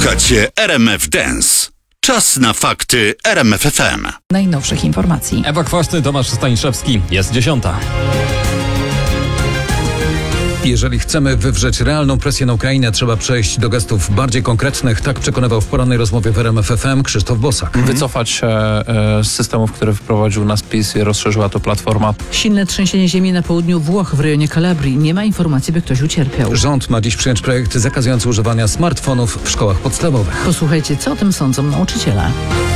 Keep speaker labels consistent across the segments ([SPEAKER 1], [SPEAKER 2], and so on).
[SPEAKER 1] Słuchacie RMF Dance. Czas na fakty RMF FM.
[SPEAKER 2] Najnowszych informacji.
[SPEAKER 3] Ewa Kwaśny, Tomasz Staniszewski. Jest 10.
[SPEAKER 4] Jeżeli chcemy wywrzeć realną presję na Ukrainę, trzeba przejść do gestów bardziej konkretnych. Tak przekonywał w porannej rozmowie w RMF FM Krzysztof Bosak.
[SPEAKER 5] Wycofać się z systemów, które wprowadził nas PiS i rozszerzyła to Platforma.
[SPEAKER 2] Silne trzęsienie ziemi na południu Włoch w rejonie Kalabrii. Nie ma informacji, by ktoś ucierpiał.
[SPEAKER 4] Rząd ma dziś przyjąć projekt zakazujący używania smartfonów w szkołach podstawowych.
[SPEAKER 2] Posłuchajcie, co o tym sądzą nauczyciele.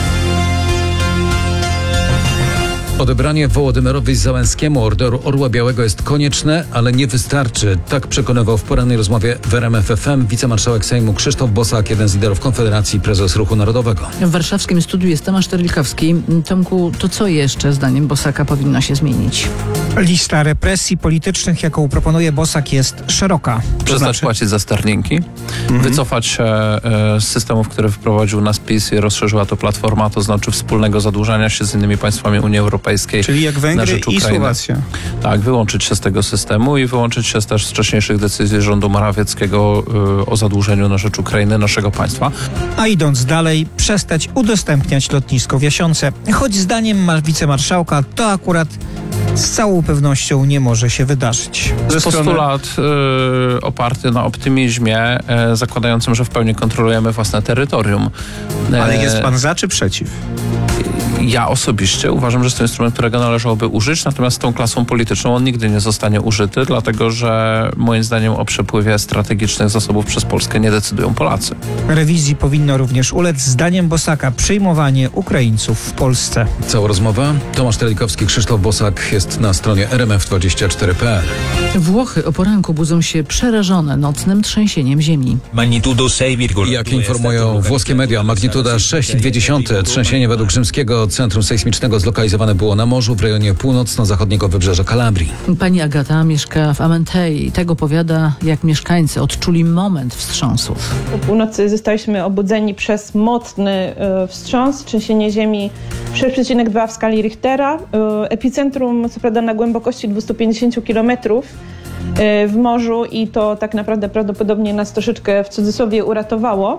[SPEAKER 4] Odebranie Wołodymyrowi Załęskiemu Orderu Orła Białego jest konieczne, ale nie wystarczy. Tak przekonywał w porannej rozmowie w RMF FM wicemarszałek Sejmu Krzysztof Bosak, jeden z liderów Konfederacji, prezes Ruchu Narodowego.
[SPEAKER 2] W warszawskim studiu jest Tomasz Terlikowski. Tomku, to co jeszcze zdaniem Bosaka powinno się zmienić?
[SPEAKER 6] Lista represji politycznych, jaką proponuje Bosak, jest szeroka.
[SPEAKER 5] Przestać płacić za sterlinki, wycofać się z systemów, które wprowadził nas PiS i rozszerzyła to Platforma, to znaczy wspólnego zadłużania się z innymi państwami Unii Europejskiej.
[SPEAKER 6] Czyli jak Węgry i Słowacja.
[SPEAKER 5] Tak, wyłączyć się z tego systemu i wyłączyć się też z wcześniejszych decyzji rządu Morawieckiego o zadłużeniu na rzecz Ukrainy, naszego państwa.
[SPEAKER 6] A idąc dalej, przestać udostępniać lotnisko w Jasionce. Choć zdaniem wicemarszałka to akurat z całą pewnością nie może się wydarzyć.
[SPEAKER 5] Postulat oparty na optymizmie, zakładającym, że w pełni kontrolujemy własne terytorium.
[SPEAKER 6] Ale jest pan za czy przeciw?
[SPEAKER 5] Ja osobiście uważam, że jest to instrument, którego należałoby użyć, natomiast tą klasą polityczną on nigdy nie zostanie użyty, dlatego że moim zdaniem o przepływie strategicznych zasobów przez Polskę nie decydują Polacy.
[SPEAKER 6] Rewizji powinno również ulec, zdaniem Bosaka, przyjmowanie Ukraińców w Polsce.
[SPEAKER 4] Cała rozmowa. Tomasz Terlikowski, Krzysztof Bosak jest na stronie rmf24.pl.
[SPEAKER 2] Włochy o poranku budzą się przerażone nocnym trzęsieniem ziemi.
[SPEAKER 4] Jak informują włoskie media, magnituda 6,2. Trzęsienie według rzymskiego centrum sejsmicznego zlokalizowane było na morzu w rejonie północno-zachodniego wybrzeża Kalabrii.
[SPEAKER 2] Pani Agata mieszka w Amentei i tego powiada, jak mieszkańcy odczuli moment wstrząsów.
[SPEAKER 7] Po północy zostaliśmy obudzeni przez mocny wstrząs, trzęsienie ziemi 6,2 w skali Richtera. Epicentrum co prawda na głębokości 250 km w morzu i to tak naprawdę prawdopodobnie nas troszeczkę w cudzysłowie uratowało.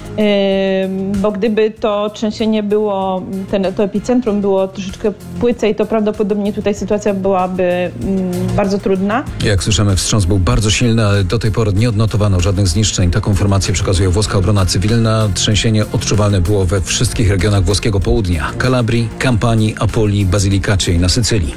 [SPEAKER 7] Bo gdyby to trzęsienie było, to epicentrum było troszeczkę płycej, to prawdopodobnie tutaj sytuacja byłaby bardzo trudna.
[SPEAKER 4] Jak słyszymy, wstrząs był bardzo silny, ale do tej pory nie odnotowano żadnych zniszczeń. Taką informację przekazuje włoska obrona cywilna. Trzęsienie odczuwalne było we wszystkich regionach włoskiego południa: Kalabrii, Campanii, Apulii, Bazylicacie i na Sycylii.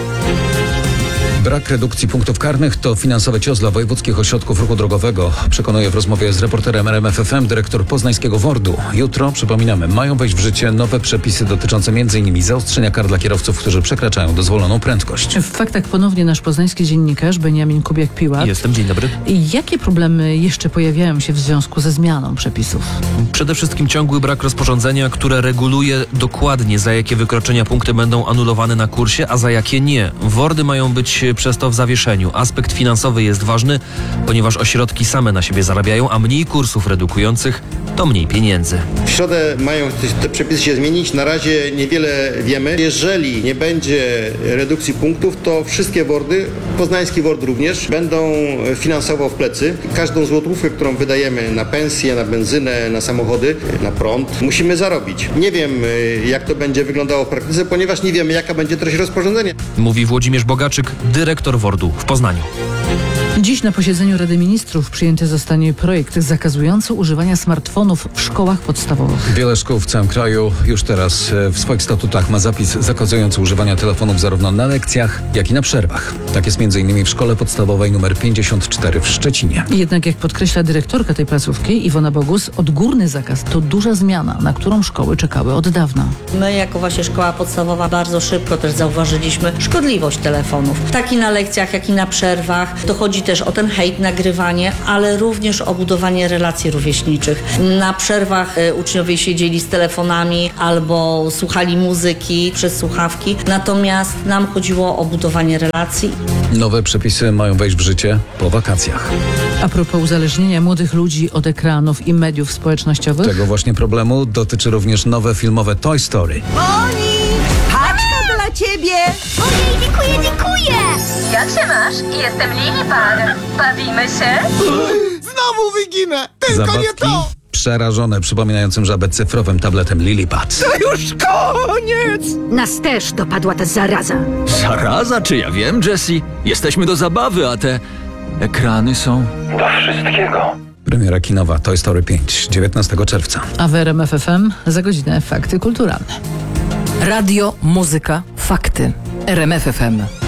[SPEAKER 4] Brak redukcji punktów karnych to finansowy cios dla wojewódzkich ośrodków ruchu drogowego, przekonuje w rozmowie z reporterem RMF FM dyrektor poznańskiego WORD-u. Jutro, przypominamy, mają wejść w życie nowe przepisy dotyczące m.in. zaostrzenia kar dla kierowców, którzy przekraczają dozwoloną prędkość.
[SPEAKER 2] W faktach ponownie nasz poznański dziennikarz Beniamin Kubiak-Piłat.
[SPEAKER 3] Jestem, dzień dobry.
[SPEAKER 2] Jakie problemy jeszcze pojawiają się w związku ze zmianą przepisów?
[SPEAKER 8] Przede wszystkim ciągły brak rozporządzenia, które reguluje dokładnie, za jakie wykroczenia punkty będą anulowane na kursie, a za jakie nie. WORD-y mają być przez to w zawieszeniu. Aspekt finansowy jest ważny, ponieważ ośrodki same na siebie zarabiają, a mniej kursów redukujących to mniej pieniędzy.
[SPEAKER 9] W środę mają te przepisy się zmienić. Na razie niewiele wiemy. Jeżeli nie będzie redukcji punktów, to wszystkie WORD-y, poznański WORD również, będą finansowo w plecy. Każdą złotówkę, którą wydajemy na pensje, na benzynę, na samochody, na prąd, musimy zarobić. Nie wiem, jak to będzie wyglądało w praktyce, ponieważ nie wiemy, jaka będzie treść rozporządzenia.
[SPEAKER 8] Mówi Włodzimierz Bogaczyk, dyrektor WORD-u w Poznaniu.
[SPEAKER 2] Dziś na posiedzeniu Rady Ministrów przyjęty zostanie projekt zakazujący używania smartfonów w szkołach podstawowych.
[SPEAKER 4] Wiele szkół w całym kraju już teraz w swoich statutach ma zapis zakazujący używania telefonów zarówno na lekcjach, jak i na przerwach. Tak jest m.in. w szkole podstawowej nr 54 w Szczecinie.
[SPEAKER 2] Jednak jak podkreśla dyrektorka tej placówki Iwona Bogus, odgórny zakaz to duża zmiana, na którą szkoły czekały od dawna.
[SPEAKER 10] My jako właśnie szkoła podstawowa bardzo szybko też zauważyliśmy szkodliwość telefonów. Tak i na lekcjach, jak i na przerwach. Dochodzi też o ten hejt, nagrywanie, ale również o budowanie relacji rówieśniczych. Na przerwach uczniowie siedzieli z telefonami albo słuchali muzyki przez słuchawki, natomiast nam chodziło o budowanie relacji.
[SPEAKER 4] Nowe przepisy mają wejść w życie po wakacjach.
[SPEAKER 2] A propos uzależnienia młodych ludzi od ekranów i mediów społecznościowych?
[SPEAKER 4] Tego właśnie problemu dotyczy również nowe filmowe Toy Story.
[SPEAKER 11] Oni! Paczka dla ciebie!
[SPEAKER 12] Ojej, dziękuję! Jak się masz? Jestem Lili Pan. Bawimy się?
[SPEAKER 11] Znowu wyginę! Tylko
[SPEAKER 4] Zabawki,
[SPEAKER 11] nie to!
[SPEAKER 4] przerażone przypominającym żabę cyfrowym tabletem Lilipad.
[SPEAKER 11] Już koniec!
[SPEAKER 12] Nas też dopadła ta zaraza.
[SPEAKER 13] Zaraza? Czy ja wiem, Jessie? Jesteśmy do zabawy, a te ekrany są do wszystkiego.
[SPEAKER 4] Premiera kinowa Toy Story 5, 19 czerwca.
[SPEAKER 2] A w RMF FM za godzinę fakty kulturalne.
[SPEAKER 14] Radio, muzyka, fakty. RMF FM.